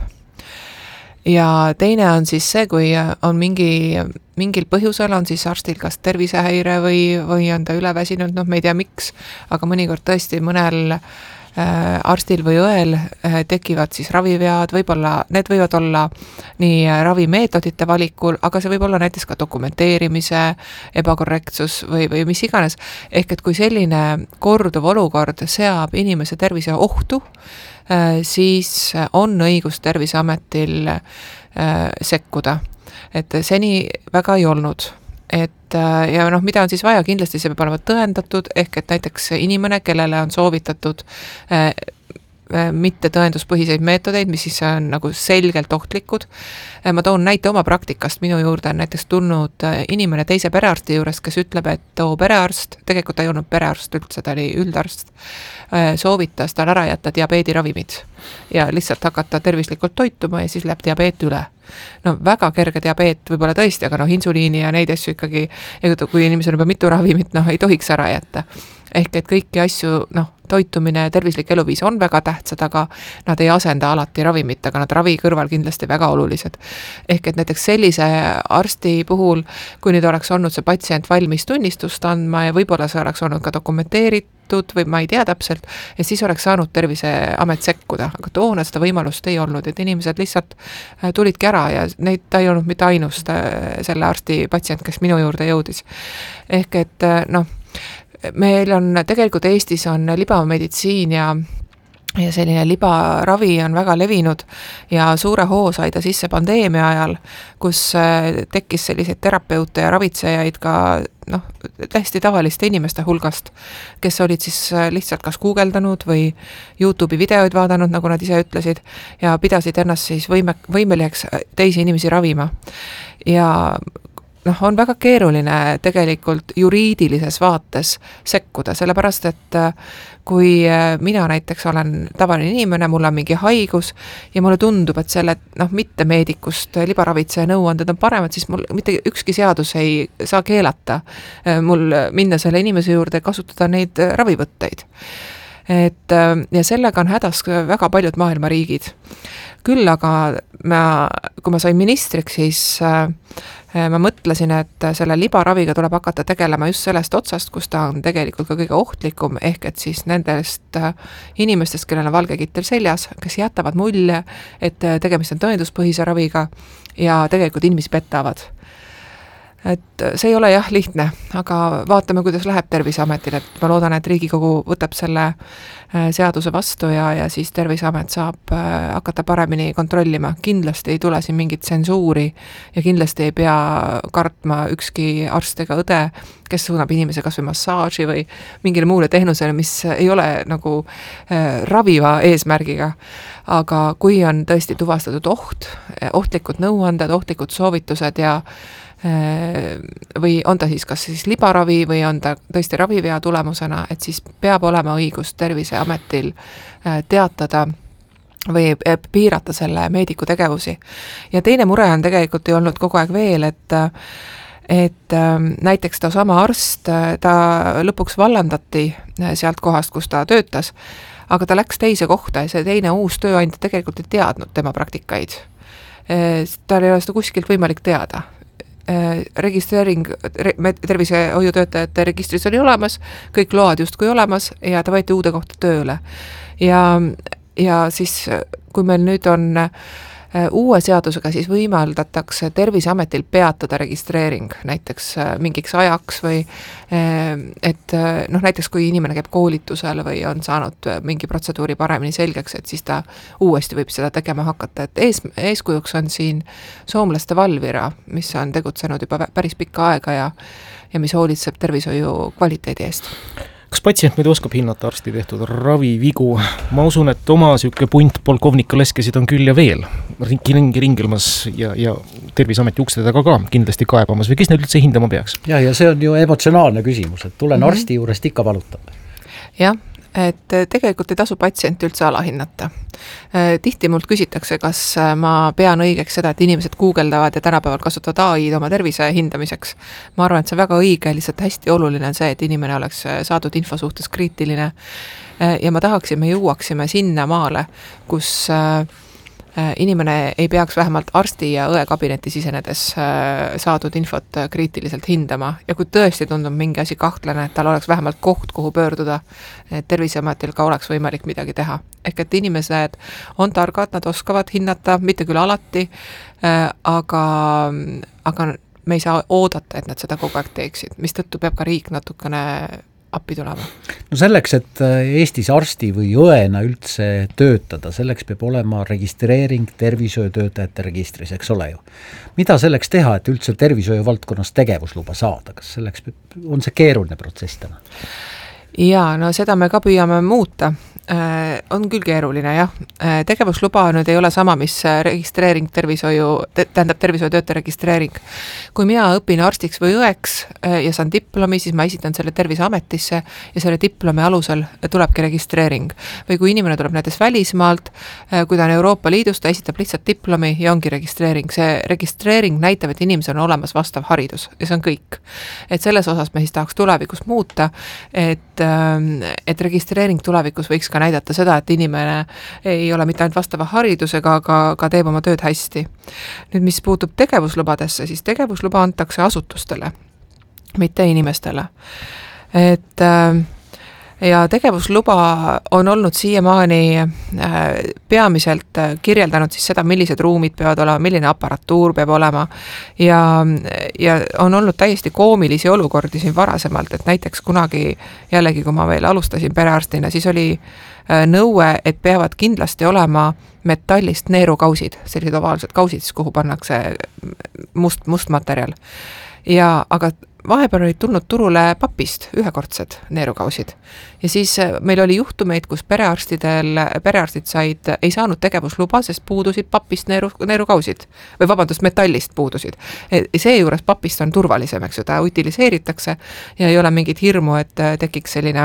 Ja teine on siis see, kui on mingi, mingil põhjusel on siis arstil kas tervisehäire või, või on ta üleväsinud, noh me ei tea miks, aga mõnikord tõesti mõnel arstil või õel tekivad siis ravivead, võib-olla, need võivad olla nii ravimeetodite valikul, aga see võib olla näiteks ka dokumenteerimise ebakorrektsus või, või mis iganes. Ehk et kui selline korduv olukord seab inimese tervise ohtu, siis on õigus Terviseametil sekkuda. Et seni väga ei olnud. Et ja noh, mida on siis vaja, kindlasti see peab olema tõendatud, ehk et näiteks inimene, kellele on soovitatud äh, mitte tõenduspõhiseid meetodeid, mis siis on nagu selgelt ohtlikud. Ma toon näite oma praktikast, minu juurde on näiteks tulnud inimene teise perearsti juures, kes ütleb, et too perearst, tegelikult ta ei olnud perearst üldse, ta oli üldarst, soovitas tal ära jätta diabeediravimid ja lihtsalt hakata tervislikult toituma ja siis läheb diabeet üle. No väga kerge diabeet võib-olla tõesti, aga noh, insuliini ja neid asju ikkagi, kui inimesel on juba mitu ravimit, noh ei tohiks ära jätta. Ehk et kõiki asju, noh, toitumine ja tervislik eluviis on väga tähtsad, aga nad ei asenda alati ravimit, aga nad ravi kõrval kindlasti väga olulised. Ehk et näiteks sellise arsti puhul, kui nüüd oleks olnud see patsient valmis tunnistust andma ja võib-olla see oleks olnud ka dokumenteeritud või ma ei tea täpselt, ja siis oleks saanud Terviseamet sekkuda, aga toona seda võimalust ei olnud, et inimesed lihtsalt tulidki ära ja neid ta ei olnud mitte ainust selle arsti patsient, kes minu juurde jõudis. Ehk et noh, meil on tegelikult Eestis on libameditsiin ja ja selline libaravi on väga levinud ja suure hoo sai ta sisse pandeemia ajal, kus tekkis selliseid terapeute ja ravitsejaid ka noh, täiesti tavaliste inimeste hulgast, kes olid siis lihtsalt kas guugeldanud või YouTube'i videoid vaadanud, nagu nad ise ütlesid, ja pidasid ennast siis võime, võimeliseks teisi inimesi ravima. Ja noh, on väga keeruline tegelikult juriidilises vaates sekkuda, sellepärast et kui mina näiteks olen tavaline inimene, mul on mingi haigus ja mulle tundub, et selle noh, mitte meedikust libaravitseja nõuanded on paremad, siis mul mitte ükski seadus ei saa keelata mul minna selle inimese juurde ja kasutada neid ravivõtteid. Et, ja sellega on hädas väga paljud maailma riigid. Küll aga ma, kui ma sain ministriks, siis ma mõtlesin, et selle libaraviga tuleb hakata tegelema just sellest otsast, kus ta on tegelikult ka kõige ohtlikum, ehk et siis nendest inimestest, kellel on valge kittel seljas, kes jätavad mulje, et tegemist on tõenduspõhise raviga ja tegelikult inimesi petavad. Et see ei ole jah lihtne, aga vaatame, kuidas läheb Terviseametil, et ma loodan, et Riigikogu võtab selle seaduse vastu ja, ja siis Terviseamet saab hakata paremini kontrollima. Kindlasti ei tule siin mingit tsensuuri ja kindlasti ei pea kartma ükski arst ega õde, kes suunab inimese kas või massaaži või mingile muule tehnusele, mis ei ole nagu raviva eesmärgiga. Aga kui on tõesti tuvastatud oht, ohtlikud nõuanded, ohtlikud soovitused ja või on ta siis kas siis libaravi või on ta tõesti ravivea tulemusena, et siis peab olema õigus Terviseametil teatada või piirata selle meediku tegevusi. Ja teine mure on tegelikult ju olnud kogu aeg veel, et et näiteks ta sama arst, ta lõpuks vallandati sealt kohast, kus ta töötas, aga ta läks teise kohta ja see teine uus tööandja tegelikult ei teadnud tema praktikaid. Tal ei ole seda kuskilt võimalik teada. Registreering, tervisehoiutöötajate registris oli olemas, kõik load justkui olemas ja ta võeti uude kohta tööle. Ja, ja siis, kui meil nüüd on uue seadusega, siis võimaldatakse Terviseametil peatada registreering näiteks mingiks ajaks või et noh, näiteks kui inimene käib koolitusel või on saanud mingi protseduuri paremini selgeks, et siis ta uuesti võib seda tegema hakata, et ees, eeskujuks on siin soomlaste Valvira, mis on tegutsenud juba päris pikka aega ja, ja mis hoolitseb tervishoiu kvaliteedi eest. Kas patsient nüüd oskab hinnata arsti tehtud ravivigu? Ma usun, et oma süüke punt polkovnika leskesid on küll ja veel ringi ringelmas ja, ja Terviseameti ukste taga ka kindlasti kaebamas või kes neid üldse hindama peaks? Ja, ja see on ju emotsionaalne küsimus, et tulen mm-hmm. arsti juurest ikka valutab. Jah, et tegelikult ei tasu patsienti üldse alahinnata. Tihti mult küsitakse, kas ma pean õigeks seda, et inimesed guugeldavad ja tänapäeval kasutavad A I-d oma tervise hindamiseks. Ma arvan, et see väga õige, lihtsalt hästi oluline on see, et inimene oleks saadud info suhtes kriitiline ja ma tahaksime jõuaksime sinna maale, kus inimene ei peaks vähemalt arsti ja õe kabineti sisenedes saadud infot kriitiliselt hindama ja kui tõesti tundub mingi asi kahtlane, et tal oleks vähemalt koht, kuhu pöörduda, et Terviseametil ka oleks võimalik midagi teha. Ehk et inimesed on targad, nad oskavad hinnata, mitte küll alati, aga, aga me ei saa oodata, et nad seda kogu aeg teeksid, mis tõttu peab ka riik natukene appi tulema. No selleks, et Eestis arsti või õena üldse töötada, selleks peab olema registreering tervishoiutöötajate registris, eks ole ju. Mida selleks teha, et üldse tervishoiu valdkonnas tegevusluba saada? Kas selleks on see keeruline protsess täna? Jaa, no seda me ka püüame muuta. On küll keeruline, jah. Tegevusluba nüüd ei ole sama, mis registreering tervishoiu, tähendab tervishoiutöötaja registreering. Kui mina õpin arstiks või õeks ja saan diplomi, siis ma esitan selle Terviseametisse ja selle diplomi alusel tulebki registreering. Või kui inimene tuleb näiteks välismaalt, kui ta on Euroopa Liidus, ta esitab lihtsalt diplomi ja ongi registreering. See registreering näitab, et inimesel on olemas vastav haridus ja see on kõik. Et selles osas me siis tahaks tulevikus muuta, et, et registreering tulevikus võiks ka näidata seda, et inimene ei ole mitte ainult vastava haridusega, aga ka teeb oma tööd hästi. Nüüd, mis puutub tegevuslubadesse, siis tegevusluba antakse asutustele, mitte inimestele. Et ja tegevusluba on olnud siiamaani peamiselt kirjeldanud siis seda, millised ruumid peavad olema, milline aparatuur peab olema ja, ja on olnud täiesti koomilisi olukordi siin varasemalt, et näiteks kunagi jällegi, kui ma veel alustasin perearstina, siis oli nõue, et peavad kindlasti olema metallist neerukausid, sellised ovaalsed kausid, kuhu pannakse must, must materjal. Ja, aga vahepeal olid tulnud turule papist ühekordsed neerukausid. Ja siis meil oli juhtumeid, kus perearstidel, perearstid said, ei saanud tegevusluba, sest puudusid papist neeru, neerukausid. Või vabandust, metallist puudusid. See juures papist on turvalisem, eks ju, ta utiliseeritakse ja ei ole mingit hirmu, et tekiks selline,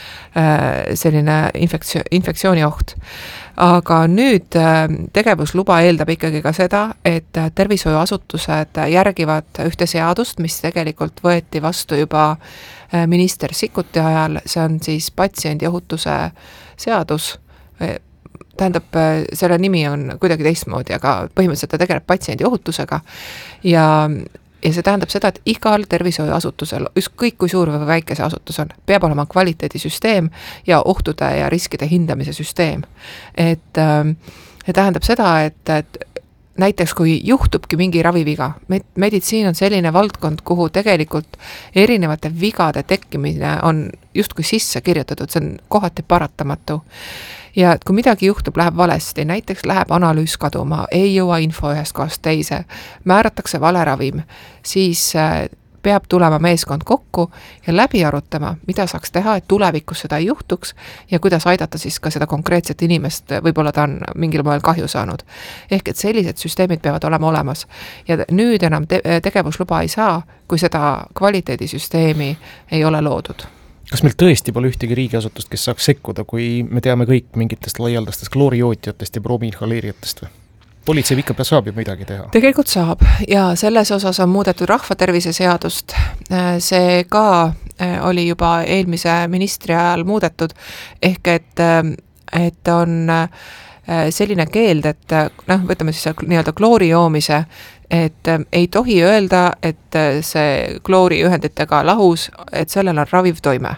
selline infektsioon, infektsiooni oht. Aga nüüd tegevusluba eeldab ikkagi ka seda, et tervishoiuasutused järgivad ühte seadust, mis tegelikult võeti vastu juba minister Sikkuti ajal, see on siis patsiendi ohutuse seadus, tähendab, selle nimi on kuidagi teistmoodi, aga põhimõtteliselt ta tegeleb patsiendi ohutusega ja Ja see tähendab seda, et igal tervishoiuasutusel, ükskõik kui suur või väike see asutus on, peab olema kvaliteedisüsteem ja ohtude ja riskide hindamise süsteem. Et see tähendab seda, et, et näiteks kui juhtubki mingi raviviga, meditsiin on selline valdkond, kuhu tegelikult erinevate vigade tekkimine on justkui sisse kirjutatud, see on kohati paratamatu. Ja et kui midagi juhtub, läheb valesti, näiteks läheb analüüs kaduma, ei jõua info ühest kohast teise, määratakse valeravim, siis peab tulema meeskond kokku ja läbi arutama, mida saaks teha, et tulevikus seda ei juhtuks ja kuidas aidata siis ka seda konkreetset inimest, võib-olla ta on mingil moel kahju saanud. Ehk et sellised süsteemid peavad olema olemas ja nüüd enam te- tegevusluba ei saa, kui seda kvaliteedisüsteemi ei ole loodud. Kas meil tõesti pole ühtegi riigiasutust, kes saaks sekkuda, kui me teame kõik mingitest laialdastest kloorijootjatest ja bromiinhaleerijatest või? Politsei ikka saab ju midagi teha. Tegelikult saab ja selles osas on muudetud rahvatervise seadust. See ka oli juba eelmise ministri ajal muudetud, ehk et, et on selline keeld, et noh, võtame siis nii-öelda kloori joomise, et ei tohi öelda, et see kloori ühenditega lahus, et sellel on raviv toime.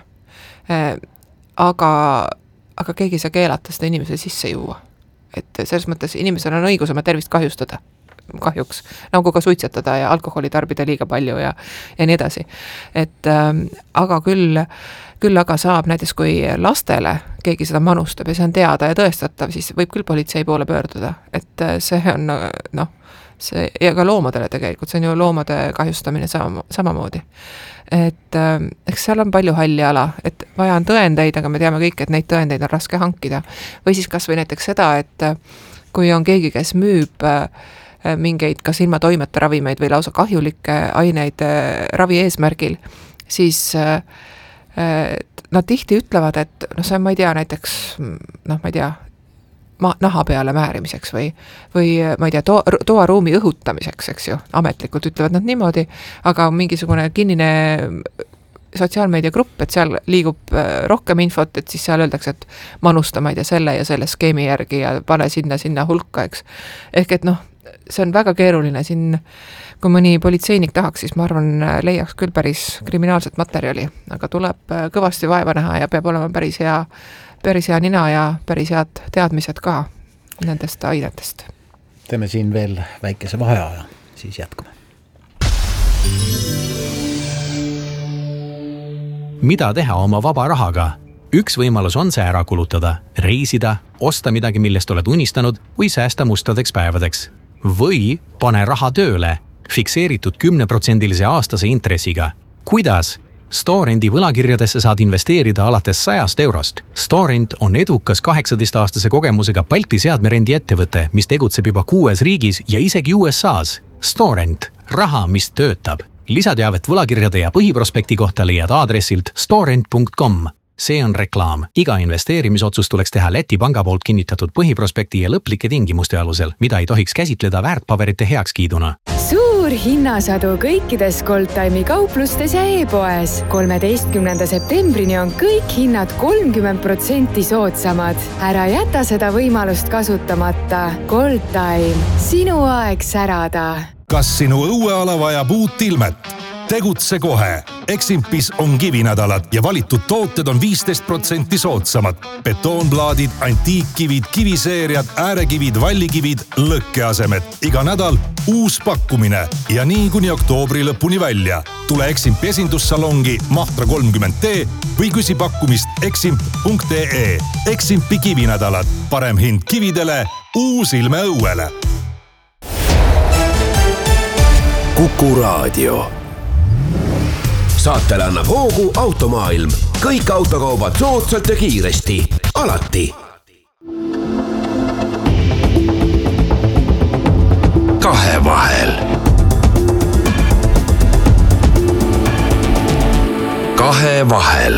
Aga, aga keegi ei saa keelata seda inimese sisse juua. Et selles mõttes inimesel on õigus oma tervist kahjustada, kahjuks, nagu ka suitsetada ja alkoholi tarbida liiga palju ja, ja nii edasi. Et, ähm, aga küll, küll aga saab näiteks, kui lastele keegi seda manustab ja see on teada ja tõestatav, siis võib küll politsei poole pöörduda, et see on, noh, see, ja ka loomadele tegelikult, see on ju loomade kahjustamine sama, samamoodi. Et eks seal on palju halli ala, et vaja on tõendeid, aga me teame kõik, et neid tõendeid on raske hankida. Või siis kas või näiteks seda, et kui on keegi, kes müüb mingeid kas ilma toimeta ravimeid või lausa kahjulikke aineid ravi eesmärgil, siis nad tihti ütlevad, et noh, see on, ma ei tea, näiteks, noh, ma ei tea, ma, naha peale määrimiseks või, või ma ei tea, to, toaruumi õhutamiseks, eks ju, ametlikult ütlevad nad niimoodi, aga mingisugune kinnine sotsiaalmeediagrupp, et seal liigub rohkem infot, et siis seal öeldakse, et manusta, ma ei tea, selle ja selle skeemi järgi ja pane sinna, sinna hulka, eks. Ehk et noh, see on väga keeruline siin, kui mõni politseinik tahaks, siis ma arvan, leiaks küll päris kriminaalset materjali, aga tuleb kõvasti vaeva näha ja peab olema päris hea päris hea nina ja päris head teadmised ka nendest ainetest. Teeme siin veel väikese vaheaja, siis jätkame. Mida teha oma vaba rahaga? Üks võimalus on see ära kulutada, reisida, osta midagi, millest oled unistanud või säästa mustadeks päevadeks. Või pane raha tööle, fikseeritud kümneprotsendilise aastase intressiga. Kuidas? Storenti võlakirjadesse saad investeerida alates sajast eurost. Storent on edukas kaheksateist-aastase kogemusega Balti seadmerendi ettevõte, mis tegutseb juba kuues riigis ja isegi U S A's. Storent, raha, mis töötab. Lisateavet võlakirjade ja põhiprospekti kohta leiad aadressilt storent punkt com. See on reklaam. Iga investeerimisotsus tuleks teha Läti panga poolt kinnitatud põhiprospekti ja lõplike tingimuste alusel, mida ei tohiks käsitleda väärtpaberite heakskiiduna. Suur hinnasadu kõikides Goldtime'i kauplustes ja e-poes. kolmeteistkümnenda septembrini on kõik hinnad kolmkümmend protsenti soodsamad. Ära jäta seda võimalust kasutamata. Goldtime, sinu aeg särada. Kas sinu õueala vajab uut ilmet? tegutse kohe. Eximpis on kivinädalad ja valitud tooted on viisteist protsenti soodsamad. Betoonplaadid, antiikkivid, kiviseeriad, äärekivid, vallikivid, lõkkeasemed. Iga nädal uus pakkumine ja nii kuni oktoobri lõpuni välja. Tule Eximpi esindussalongi Mahtra kolmkümmend D või küsi pakkumist eximp punkt ee. Eximpi kivinädalad. Parem hind kividele, uus ilme õuele. Kuku Raadio. Saatele annab hoogu Automaailm. Kõik autokaubad soodsalt ja kiiresti. Alati. Kahe vahel. Kahe vahel.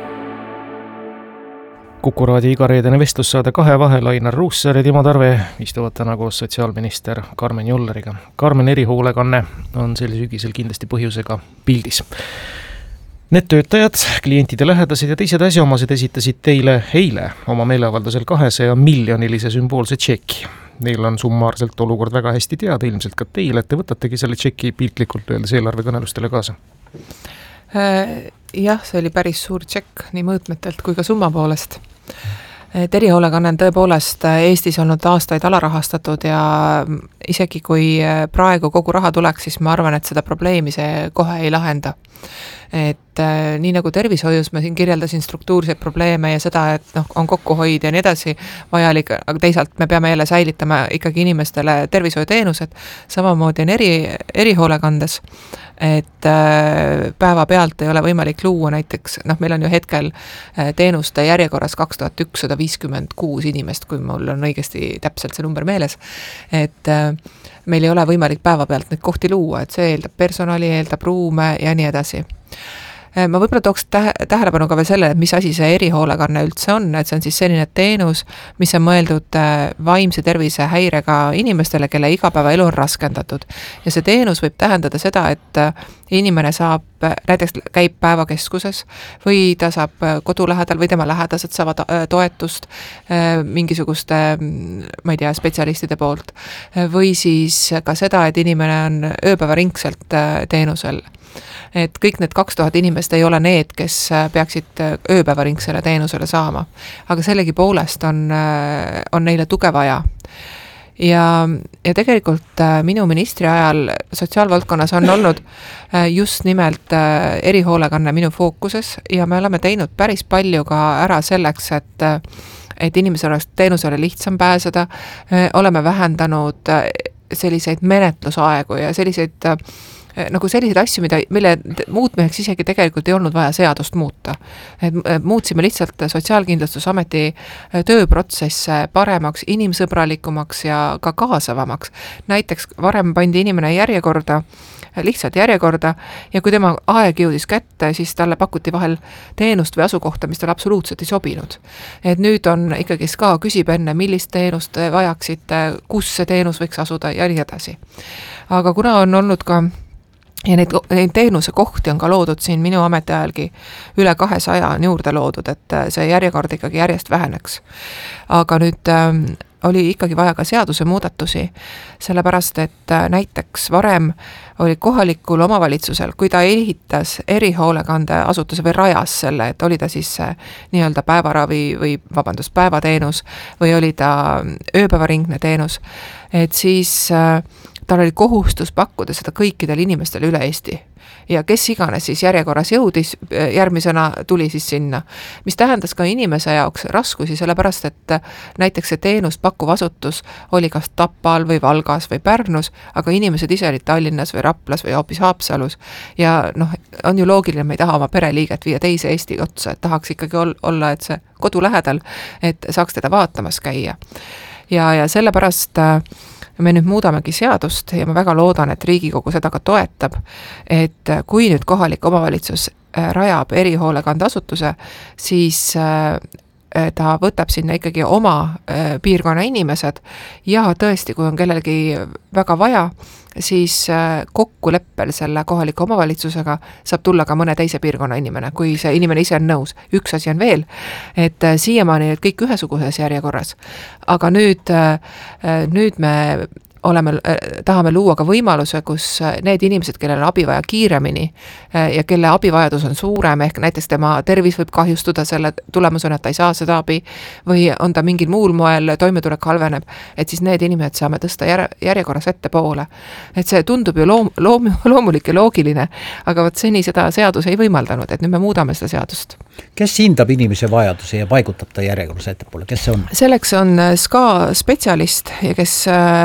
Kuku Raadio igareedene vestlussaade Kahe vahel. Ainar Ruussaar ja Timo Tarve istuvad täna koos sotsiaalminister Karmen Jolleriga. Karmen, erihoolekanne on sel sügisel kindlasti põhjusega pildis. Need töötajad, klientide lähedased ja teised asjaomased esitasid teile eile oma meeleavaldusel kahesaja miljonilise sümboolse tšeki. Neil on summaarselt olukord väga hästi teada, ilmselt ka teile, et te võtategi selle tšeki piltlikult öeldes eelarvekõnelustele kaasa. Jah, see oli päris suur tšekk nii mõõtmetelt kui ka summa poolest. Et erihoolekanne on tõepoolest Eestis olnud aastaid alarahastatud ja isegi kui praegu kogu raha tuleks, siis ma arvan, et seda probleemi see kohe ei lahenda. Et äh, nii nagu tervishoius ma siin kirjeldasin struktuurseid probleeme ja seda, et noh, on kokkuhoid ja nii edasi vajalik, aga teisalt me peame jälle säilitama ikkagi inimestele tervishoiuteenused, samamoodi on eri, erihoolekandes, et äh, päeva pealt ei ole võimalik luua näiteks, noh meil on ju hetkel äh, teenuste järjekorras kaks tuhat ükssada viiskümmend kuus inimest, kui mul on õigesti täpselt see number meeles, et äh, meil ei ole võimalik päeva pealt neid kohti luua, et see eeldab personali, eeldab ruume ja nii edasi. Ma võib-olla tooks tähelepanu ka veel selle, et mis asi see erihoolekanne üldse on, et see on siis selline teenus, mis on mõeldud vaimse tervise häirega inimestele, kelle igapäevaelu on raskendatud. Ja see teenus võib tähendada seda, et inimene saab, näiteks käib päevakeskuses või ta saab kodu lähedal või tema lähedased saavad toetust mingisuguste, ma ei tea, spetsialistide poolt. Või siis ka seda, et inimene on ööpäevaringselt teenusel. Et kõik need kaks tuhat inimest ei ole need, kes peaksid ööpäevaringsele teenusele saama. Aga sellegi poolest on, on neile tuge vaja. Ja, ja tegelikult minu ministri ajal sotsiaalvaldkonnas on olnud just nimelt erihoolekanne minu fookuses ja me oleme teinud päris palju ka ära selleks, et et inimesel oleks teenusele lihtsam pääseda, oleme vähendanud selliseid menetlusaegu ja selliseid nagu selliseid asju, mida, mille muutmeheks isegi tegelikult ei olnud vaja seadust muuta. Et muutsime lihtsalt Sotsiaalkindlustusameti tööprotsesse paremaks, inimsõbralikumaks ja ka kaasavamaks. Näiteks varem pandi inimene järjekorda, lihtsalt järjekorda ja kui tema aeg jõudis kätte, siis talle pakuti vahel teenust või asukohta, mis talle absoluutselt ei sobinud. Et nüüd on ikkagi ka küsib enne, millist teenust vajaksite, kus see teenus võiks asuda ja nii edasi. Aga kuna on olnud ka ja neid, neid teenuse kohti on ka loodud siin minu ametiajalgi üle kahesaja on juurde loodud, et see järjekord ikkagi järjest väheneks. Aga nüüd äh, oli ikkagi vaja ka seaduse muudatusi, sellepärast et äh, näiteks varem oli kohalikul omavalitsusel, kui ta ehitas erihoolekande asutuse või rajas selle, et oli ta siis äh, nii-öelda päevaravi või vabandust, päevateenus või oli ta ööpäevaringne teenus, et siis äh, tal oli kohustus pakkuda seda kõikidel inimestele üle Eesti. Ja kes iganes siis järjekorras jõudis, järgmisena tuli siis sinna. Mis tähendas ka inimese jaoks raskusi, sellepärast et näiteks see teenust pakkuv asutus oli kas Tapal või Valgas või Pärnus, aga inimesed ise olid Tallinnas või Raplas või hoopis Haapsalus. Ja noh, on ju loogiline, me ei taha oma pereliiget viia teise Eesti otsa, et tahaks ikkagi olla, et see kodu lähedal, et saaks teda vaatamas käia. Ja, ja sellepärast me nüüd muudamegi seadust ja ma väga loodan, et Riigikogu seda ka toetab, et kui nüüd kohalik omavalitsus rajab erihoolekande asutuse, siis ta võtab sinna ikkagi oma piirkonna inimesed ja tõesti, kui on kellelgi väga vaja, siis kokkuleppel selle kohaliku omavalitsusega saab tulla ka mõne teise piirkonna inimene, kui see inimene ise on nõus. Üks asi on veel, et siiamaani kõik ühesuguses järjekorras, aga nüüd, nüüd me oleme, tahame luua ka võimaluse, kus need inimesed, kellel on abi vaja kiiremini ja kelle abivajadus on suurem, ehk näiteks tema tervis võib kahjustuda selle tulemusena, et ta ei saa seda abi või on ta mingil muul moel toimetulek halveneb, et siis need inimesed saame tõsta jär, järjekorras ette poole. Et see tundub ju loom, loom, loomulik ja loogiline, aga võt seni seda seadus ei võimaldanud, et nüüd me muudame seda seadust. Kes hindab inimese vajaduse ja paigutab ta järjekorras ettepoole, kes see on? Selleks on S K A spetsialist, kes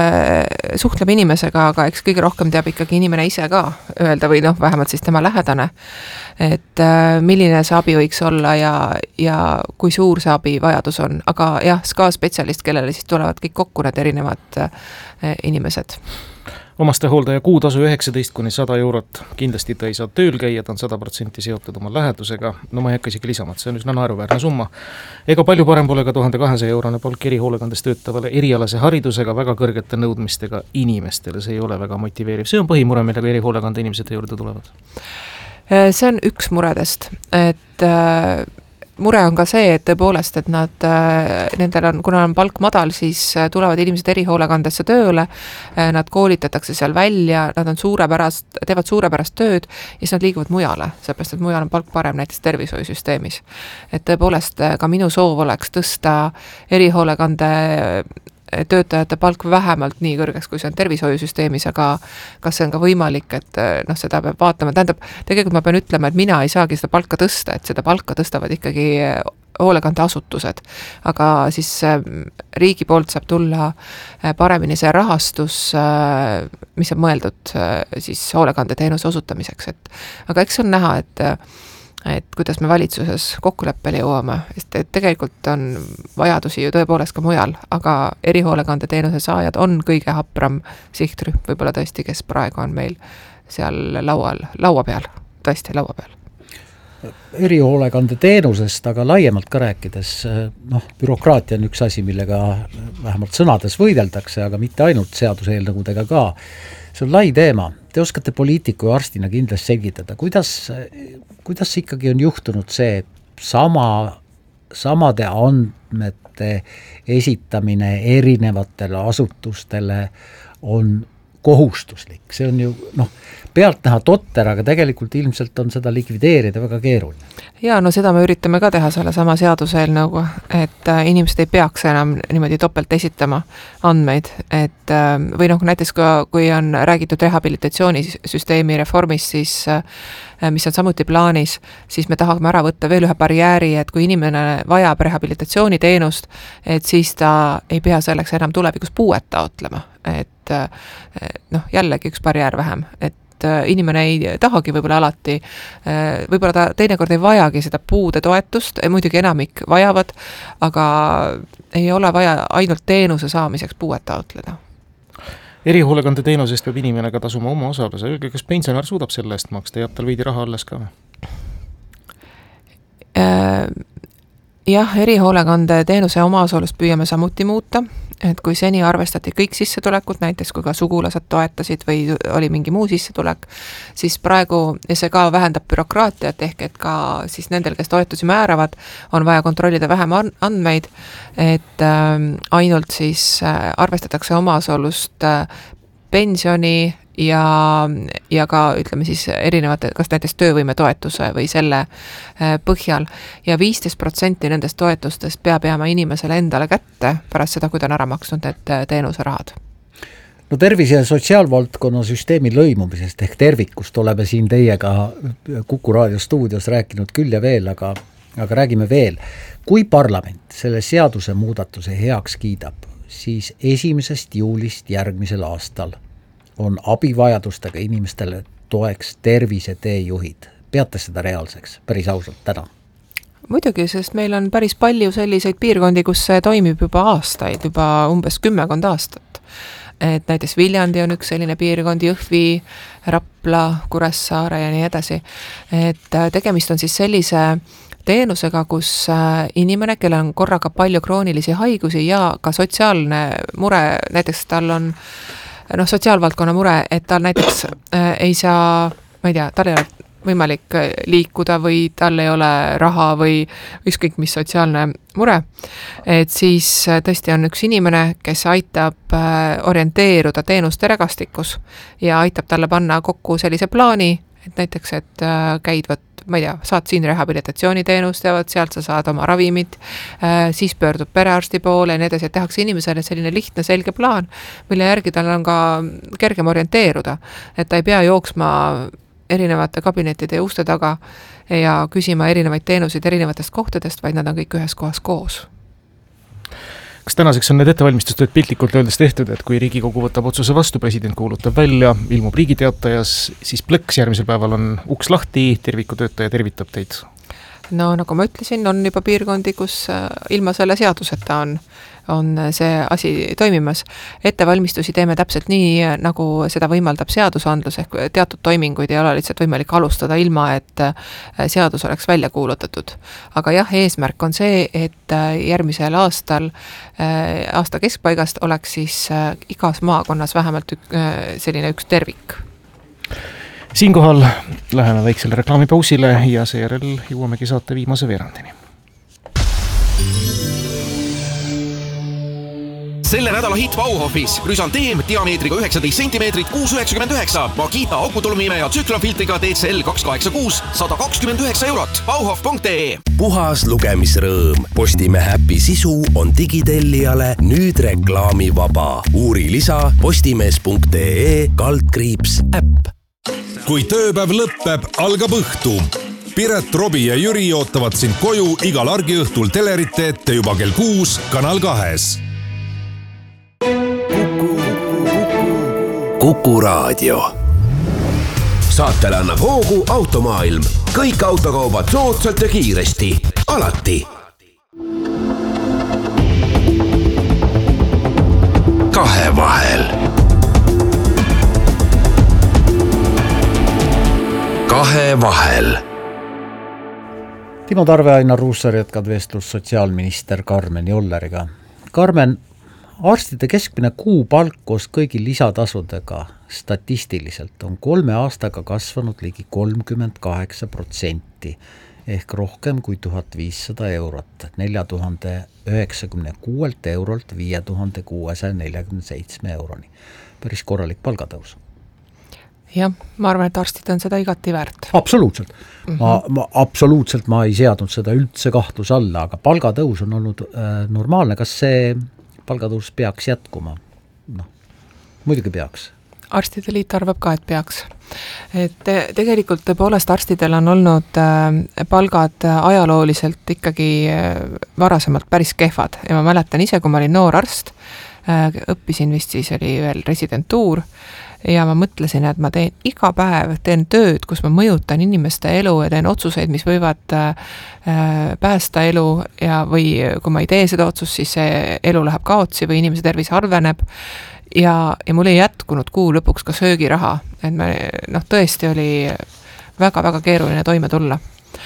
suhtleb inimesega, aga eks kõige rohkem teab ikkagi inimene ise ka öelda või noh, vähemalt siis tema lähedane, et milline see abi võiks olla ja, ja kui suur see abi vajadus on, aga jah, S K A spetsialist, kellele siis tulevad kõik kokku need erinevad inimesed. Omastehooldaja kuutasu üheksateist kuni sada eurot, kindlasti ta ei saa tööl käia, ta on sada protsenti seotud oma lähedusega, no ma ei hakka isegi lisama, et see on üsna naeruväärne summa. Ega palju parem pole ka tuhande kahesaja eurone palk erihoolekandes töötavale erialase haridusega väga kõrgete nõudmistega inimestele, see ei ole väga motiveeriv, see on põhimure, millega erihoolekande inimesed juurde tulevad. See on üks muredest, et mure on ka see, et tõepoolest, et nad, nendel on, kuna on palk madal, siis tulevad inimesed erihoolekandesse tööle, nad koolitatakse seal välja, nad on suurepärast, teevad suurepärast tööd ja siis nad liiguvad mujale, seepärast, et mujal on palk parem näiteks tervishoiusüsteemis. Et tõepoolest ka minu soov oleks tõsta erihoolekande töötajate palk vähemalt nii kõrgeks, kui see on tervishoiusüsteemis, aga kas see on ka võimalik, et noh, seda peab vaatama. Tähendab, tegelikult ma pean ütlema, et mina ei saagi seda palka tõsta, et seda palka tõstavad ikkagi hoolekandeasutused, aga siis riigi poolt saab tulla paremini see rahastus, mis on mõeldud siis hoolekandeteenuse osutamiseks, et aga eks on näha, et et kuidas me valitsuses kokkuleppele jõuame, sest et tegelikult on vajadusi ju tõepoolest ka mujal, aga erihoolekande teenuse saajad on kõige hapram sihtrühm, võib-olla tõesti, kes praegu on meil seal laual, laua peal, tõesti laua peal. Erihoolekande teenusest, aga laiemalt ka rääkides, noh, bürokraatia on üks asi, millega vähemalt sõnades võideldakse, aga mitte ainult seaduseelnõudega ka. See on lai teema. Te oskate poliitiku ja arstina kindlasti selgitada, kuidas, kuidas ikkagi on juhtunud see, et sama, samade andmete esitamine erinevatele asutustele on kohustuslik. See on ju, noh, pealt näha totter, aga tegelikult ilmselt on seda likvideerida väga keeruline. Ja no seda me üritame ka teha selle sama seaduseelnõuga, et inimesed ei peaks enam niimoodi topelt esitama andmeid, et või noh, näiteks kui on räägitud rehabilitatsioonisüsteemi reformist, siis mis on samuti plaanis, siis me tahame ära võtta veel ühe barjääri, et kui inimene vajab rehabilitatsiooniteenust, et siis ta ei pea selleks enam tulevikus puuet taotlema, et noh, jällegi üks barjäär vähem, et inimene ei tahagi võib-olla alati, võib-olla ta teinekord ei vajagi seda puude toetust, muidugi enamik vajavad, aga ei ole vaja ainult teenuse saamiseks puuet taotleda. Erihoolekande teenusest peab inimene ka tasuma oma osaluse, kas pensionär suudab selle eest maksta, jääb tal veidi raha alles ka? Jah, erihoolekande teenuse omaosalust püüame samuti muuta, et kui seni arvestati kõik sissetulekud, näiteks kui ka sugulased toetasid või oli mingi muu sissetulek, siis praegu see ka vähendab bürokraatiat, ehk et ka siis nendel, kes toetusi määravad, on vaja kontrollida vähem andmeid, et ainult siis arvestatakse omaosalust pensioni ja, ja ka ütleme siis erinevate, kas näiteks töövõime toetuse või selle põhjal ja viisteist protsenti nendest toetustest peab jääma inimesele endale kätte pärast seda, kui ta on ära maksnud need teenuserahad. No tervise- ja sotsiaalvaldkonna süsteemi lõimumisest ehk tervikust oleme siin teiega Kuku Raadio stuudios rääkinud küll ja veel, aga, aga räägime veel. Kui parlament selle seaduse muudatuse heaks kiidab, siis esimesest juulist järgmisel aastal on abivajadustega inimestele toeks terviseteejuhid. Peate seda reaalseks, päris ausalt täna? Muidugi, sest meil on päris palju selliseid piirkondi, kus see toimib juba aastaid, juba umbes kümmekond aastat. Et näiteks Viljandi on üks selline piirkond, Jõhvi, Rapla, Kuressaare ja nii edasi. Et tegemist on siis sellise teenusega, kus inimene, kellel on korraga palju kroonilisi haigusi ja ka sotsiaalne mure, näiteks tal on noh, sotsiaalvaldkonna mure, et tal näiteks äh, ei saa, ma ei tea, tal ei ole võimalik liikuda või tal ei ole raha või ükskõik mis sotsiaalne mure, et siis tõesti on üks inimene, kes aitab orienteeruda teenuste regastikus ja aitab talle panna kokku sellise plaani, et näiteks, et käid võt, ma ei tea, saad siin rehabilitatsiooniteenust ja võt, sealt sa saad oma ravimid, siis pöördub perearsti poole ja nii edasi, et tehakse inimesele selline lihtne, selge plaan, mille järgi tal on ka kergem orienteeruda, et ta ei pea jooksma erinevate kabinettide ja uste taga ja küsima erinevaid teenuseid erinevatest kohtadest, vaid nad on kõik ühes kohas koos. Kas tänaseks on need ettevalmistustööd piltlikult öeldes tehtud, et kui Riigikogu võtab otsuse vastu, president kuulutab välja, ilmub riigiteatajas, siis plõks järgmisel päeval on uks lahti, terviku töötaja tervitab teid? No nagu ma ütlesin, on juba piirkondi, kus ilma selle seaduseta on, on see asi toimimas. Ettevalmistusi teeme täpselt nii, nagu seda võimaldab seadusandlus, ehk teatud toiminguid ei ole lihtsalt võimalik alustada ilma, et seadus oleks välja kuulutatud. Aga jah, eesmärk on see, et järgmisel aastal, aasta keskpaigast oleks siis igas maakonnas vähemalt ük, selline üks tervik. Siinkohal läheme väiksele reklaamipausile ja seejärel jõuamegi saate viimase veerandini. Selle nädala hit Bauhofis Rüsanteem diameetriga üheksateist sentimeetrit kuus üheksakümmend üheksa, Makita aukutulumiime ja tsüklonfiltriga D C L kaks kaheksakümmend kuus sada kakskümmend üheksa eurot. Bauhof punkt ee. Puhas lugemisrõõm. Postimehe äpi sisu on digitellijale nüüd reklaamivaba. Uuri lisa postimees punkt ee kaldkriips äpp. Kui tööpäev lõppeb, algab õhtu. Piret, Robi ja Jüri ootavad sind koju igal argiõhtul telerite ette juba kell kuus Kanal kahes. Kuku Raadio. Saatele annab hoogu Automaailm. Kõik autokaubad soodsalt ja kiiresti. Alati. Kahe vahel. Kahe vahel. Timo Tarve, Ainar Ruussaar jätkad vestlus sotsiaalminister Karmen Jolleriga. Karmen, arstide keskmine kuupalk koos kõigi lisatasudega statistiliselt on kolme aastaga kasvanud ligi kolmkümmend kaheksa protsenti ehk rohkem kui tuhat viissada eurot, nelja tuhande üheksakümne kuuelt eurolt viie tuhande kuuesaja neljakümne seitsme euroni. Päris korralik palgatõus. Jah, ma arvan, et arstid on seda igati väärt. Absoluutselt. Ma, ma, absoluutselt ma ei seadnud seda üldse kahtluse alla, aga palgatõus on olnud äh, normaalne. Kas see palgatõus peaks jätkuma? No, muidugi peaks. Arstide liit arvab ka, et peaks. Et te, tegelikult tõepoolest arstidel on olnud äh, palgad ajalooliselt ikkagi äh, varasemalt päris kehvad. Ja ma mäletan ise, kui ma olin noor arst, äh, õppisin vist siis oli veel residentuur, ja ma mõtlesin, et ma teen iga päev, teen tööd, kus ma mõjutan inimeste elu ja teen otsuseid, mis võivad äh, päästa elu ja või kui ma ei tee seda otsust, siis see elu läheb kaotsi või inimese tervis halveneb ja, ja mul ei jätkunud kuu lõpuks ka söögiraha, et me, noh, tõesti oli väga-väga keeruline toime tulla.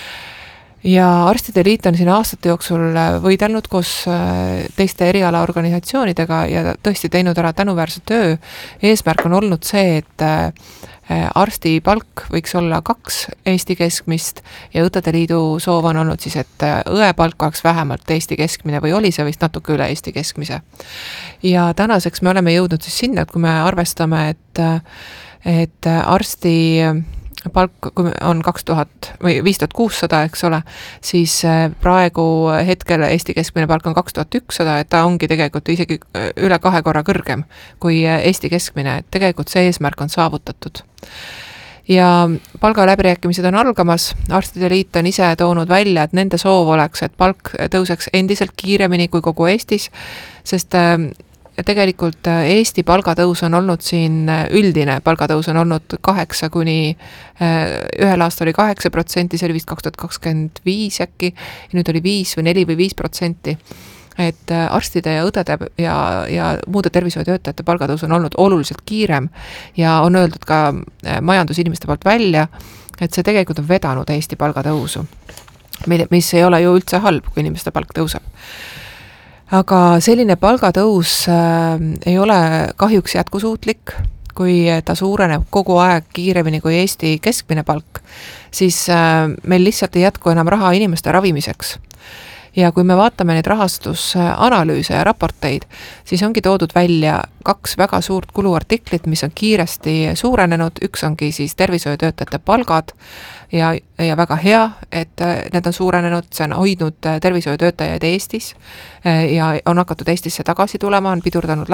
Ja arstide liit on siin aastate jooksul võidelnud koos teiste erialaorganisatsioonidega ja tõesti teinud ära tänuväärse töö. Eesmärk on olnud see, et arsti palk võiks olla kaks Eesti keskmist ja õdede liidu soov on olnud siis, et õe palk oleks vähemalt Eesti keskmine või oli see vist natuke üle Eesti keskmise. Ja tänaseks me oleme jõudnud siis sinna, et kui me arvestame, et, et arsti palk on kaks tuhat või viis tuhat kuussada, eks ole, siis praegu hetkel Eesti keskmine palk on kaks tuhat ükssada, et ta ongi tegelikult isegi üle kahe korra kõrgem kui Eesti keskmine, et tegelikult see eesmärk on saavutatud. Ja palgaläbirääkimised on algamas, arstide liit on ise toonud välja, et nende soov oleks, et palk tõuseks endiselt kiiremini kui kogu Eestis, sest tegelikult Eesti palgatõus on olnud siin üldine, palgatõus on olnud kaheksa kuni, ühel aasta oli kaheksa protsenti, see oli vist kaks tuhat kakskümmend viis äkki, ja nüüd oli viis või neli või viis protsenti. Et arstide ja õdede ja, ja muude tervishoiutöötajate palgatõus on olnud oluliselt kiirem ja on öeldud ka majandusinimeste poolt välja, et see tegelikult on vedanud Eesti palgatõusu, mis ei ole ju üldse halb, kui inimeste palk tõuseb. Aga selline palgatõus äh, ei ole kahjuks jätkusuutlik, kui ta suureneb kogu aeg kiiremini kui Eesti keskmine palk, siis meil lihtsalt ei jätku enam raha inimeste ravimiseks. Ja kui me vaatame neid rahastusanalüüse ja raporteid, siis ongi toodud välja kaks väga suurt kuluartiklit, mis on kiiresti suurenenud. Üks ongi siis tervishoiutöötajate palgad ja, ja väga hea, et need on suurenenud, see on hoidnud tervishoiutöötajaid Eestis ja on hakatud Eestisse tagasi tulema, on pidurdanud